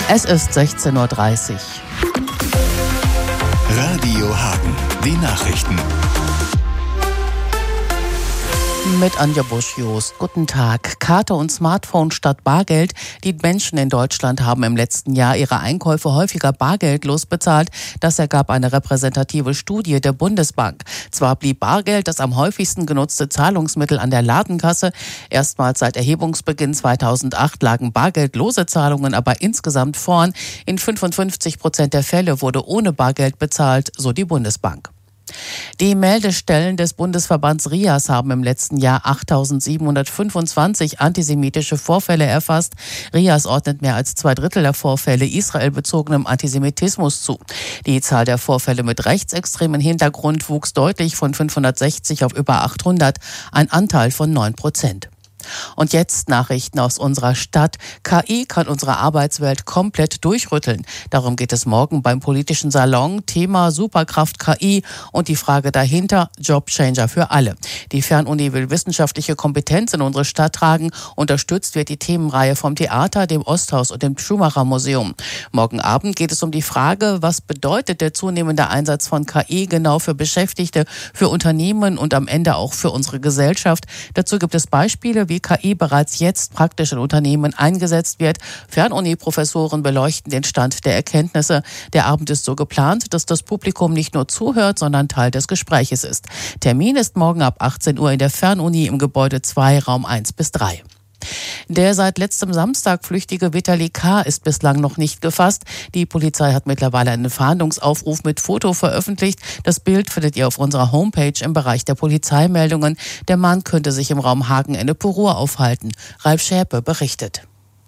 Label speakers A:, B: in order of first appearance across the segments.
A: Es ist 16:30 Uhr.
B: Radio Hagen, die Nachrichten.
A: Mit Anja Busch-Jost. Guten Tag. Karte und Smartphone statt Bargeld. Die Menschen in Deutschland haben im letzten Jahr ihre Einkäufe häufiger bargeldlos bezahlt. Das ergab eine repräsentative Studie der Bundesbank. Zwar blieb Bargeld das am häufigsten genutzte Zahlungsmittel an der Ladenkasse. Erstmals seit Erhebungsbeginn 2008 lagen bargeldlose Zahlungen aber insgesamt vorn. In 55% der Fälle wurde ohne Bargeld bezahlt, so die Bundesbank. Die Meldestellen des Bundesverbands RIAS haben im letzten Jahr 8.725 antisemitische Vorfälle erfasst. RIAS ordnet mehr als 2/3 der Vorfälle israelbezogenem Antisemitismus zu. Die Zahl der Vorfälle mit rechtsextremen Hintergrund wuchs deutlich von 560 auf über 800, ein Anteil von 9%. Und jetzt Nachrichten aus unserer Stadt. KI kann unsere Arbeitswelt komplett durchrütteln. Darum geht es morgen beim politischen Salon. Thema Superkraft KI und die Frage dahinter, Jobchanger für alle. Die Fernuni will wissenschaftliche Kompetenz in unsere Stadt tragen. Unterstützt wird die Themenreihe vom Theater, dem Osthaus und dem Schumacher Museum. Morgen Abend geht es um die Frage, was bedeutet der zunehmende Einsatz von KI genau für Beschäftigte, für Unternehmen und am Ende auch für unsere Gesellschaft. Dazu gibt es Beispiele, wie KI bereits jetzt praktisch in Unternehmen eingesetzt wird. Fernuni-Professoren beleuchten den Stand der Erkenntnisse. Der Abend ist so geplant, dass das Publikum nicht nur zuhört, sondern Teil des Gespräches ist. Termin ist morgen ab 18 Uhr in der Fernuni im Gebäude 2, Raum 1 bis 3. Der seit letztem Samstag flüchtige Vitali K. ist bislang noch nicht gefasst. Die Polizei hat mittlerweile einen Fahndungsaufruf mit Foto veröffentlicht. Das Bild findet ihr auf unserer Homepage im Bereich der Polizeimeldungen. Der Mann könnte sich im Raum Hagen-Ennepe-Ruhr aufhalten. Ralf Schärpe berichtet.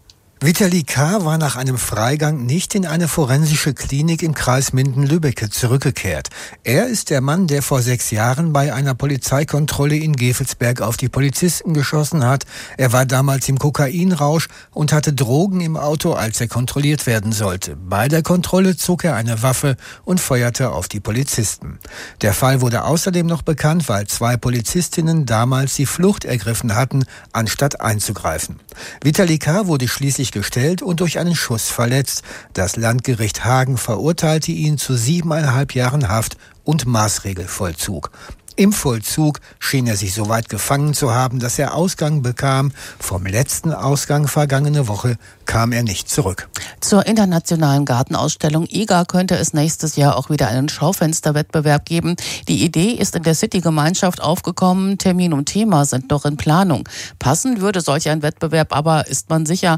C: Vitali K. war nach einem Freigang nicht in eine forensische Klinik im Kreis Minden-Lübbecke zurückgekehrt. Er ist der Mann, der vor 6 Jahren bei einer Polizeikontrolle in Gevelsberg auf die Polizisten geschossen hat. Er war damals im Kokainrausch und hatte Drogen im Auto, als er kontrolliert werden sollte. Bei der Kontrolle zog er eine Waffe und feuerte auf die Polizisten. Der Fall wurde außerdem noch bekannt, weil 2 Polizistinnen damals die Flucht ergriffen hatten, anstatt einzugreifen. Vitali K. wurde schließlich gestellt und durch einen Schuss verletzt. Das Landgericht Hagen verurteilte ihn zu 7,5 Jahren Haft und Maßregelvollzug. Im Vollzug schien er sich so weit gefangen zu haben, dass er Ausgang bekam. Vom letzten Ausgang vergangene Woche kam er nicht zurück.
A: Zur internationalen Gartenausstellung IGA könnte es nächstes Jahr auch wieder einen Schaufensterwettbewerb geben. Die Idee ist in der City-Gemeinschaft aufgekommen. Termin und Thema sind noch in Planung. Passen würde solch ein Wettbewerb aber, ist man sicher,